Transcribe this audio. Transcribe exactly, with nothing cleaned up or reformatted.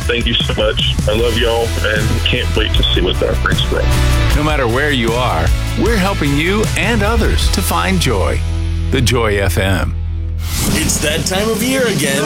Thank you so much. I love y'all and can't wait to see what that brings for us. No matter where you are, we're helping you and others to find joy. The Joy F M. It's that time of year again.